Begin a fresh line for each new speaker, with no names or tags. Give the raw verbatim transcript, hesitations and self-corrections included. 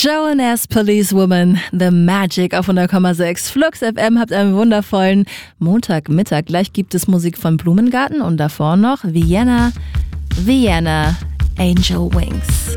Joan S. Policewoman, The Magic auf hundert Komma sechs. Flux F M, habt einen wundervollen Montagmittag. Gleich gibt es Musik von Blumengarten und davor noch Vienna, Vienna, Angel Wings.